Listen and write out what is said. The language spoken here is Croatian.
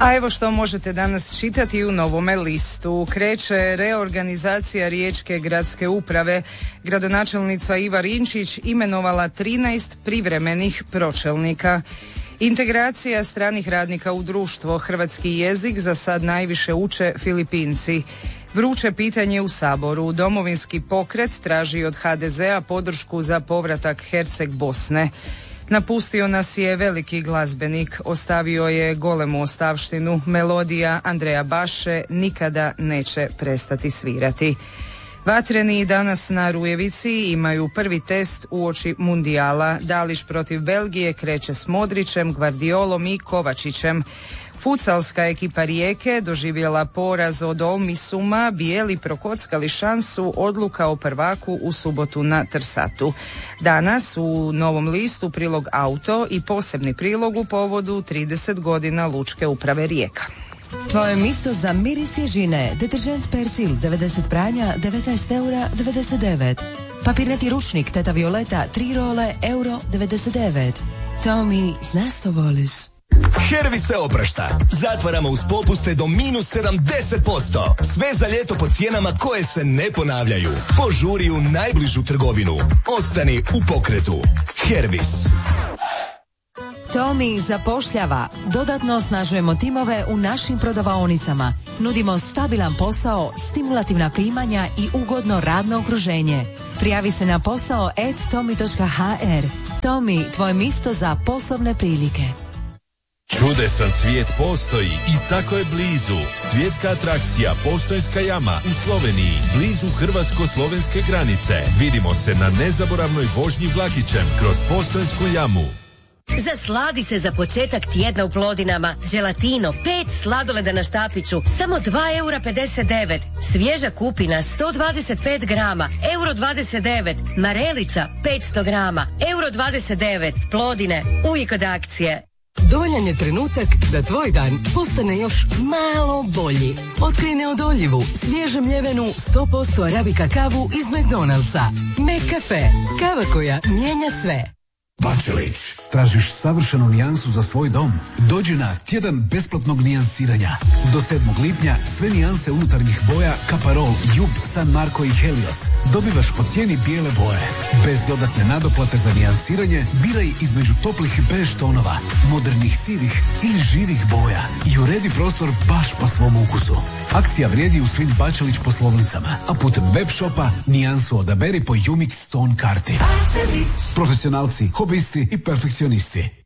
A evo što možete danas čitati u Novome listu. Kreće reorganizacija Riječke gradske uprave. Gradonačelnica Iva Rinčić imenovala 13 privremenih pročelnika. Integracija stranih radnika u društvo. Hrvatski jezik za sad najviše uče Filipinci. Vruće pitanje u Saboru. Domovinski pokret traži od HDZ-a podršku za povratak Herceg Bosne. Napustio nas je veliki glazbenik, ostavio je golemu ostavštinu, melodija Andreja Baše nikada neće prestati svirati. Vatreni danas na Rujevici imaju prvi test uoči mundijala. Dališ protiv Belgije kreće s Modrićem, Gvardiolom i Kovačićem. Futsalska ekipa Rijeke doživjela poraz od Omisuma, bijeli prokockali šansu odluka o prvaku u subotu na Trsatu. Danas u Novom listu prilog auto i posebni prilog u povodu 30 godina Lučke uprave Rijeka. Tvoje misto za mir i svježine. Deterđent Persil 90 pranja 19,99 €. Papirnati ručnik Teta Violeta 3 role €99. Tommy, znaš što voliš? Hervi se oprašta. Zatvaramo uz popuste do -70%. Sve za ljeto po cijenama koje se ne ponavljaju. Požuri u najbližu trgovinu. Ostani u pokretu. Hervis. Tommy zapošljava. Dodatno osnažujemo timove u našim prodavaonicama. Nudimo stabilan posao, stimulativna primanja i ugodno radno okruženje. Prijavi se na posao @tommy.hr. Tommy, tvoje misto za poslovne prilike. Čudesan svijet postoji i tako je blizu. Svjetska atrakcija Postojnska jama u Sloveniji, blizu hrvatsko-slovenske granice. Vidimo se na nezaboravnoj vožnji vlakićem kroz Postojnsku jamu. Zasladi se za početak tjedna u Plodinama. Gelatino, 5 sladoleda na štapiću, samo €2,59. Svježa kupina, 125 grama, €29. Marelica, 500 grama, €29. Plodine, uvijek od akcije. Dovoljan je trenutak da tvoj dan postane još malo bolji. Otkrij neodoljivu, svježe mljevenu 100% arabika kavu iz McDonald'sa. McCafe, kava koja mijenja sve. Bačelić, tražiš savršenu nijansu za svoj dom? Dođi na tjedan besplatnog nijansiranja. Do 7. lipnja sve nijanse unutarnjih boja Caparol, Jug, San Marco i Helios dobivaš po cijeni bijele boje. Bez dodatne nadoplate za nijansiranje biraj između toplih bež tonova, modernih sivih ili živih boja i uredi prostor baš po svom ukusu. Akcija vrijedi u svim Bačelić poslovnicama, a putem web shopa nijansu odaberi po Umix Stone karti. Profesionalci, hobisti i perfekcionisti.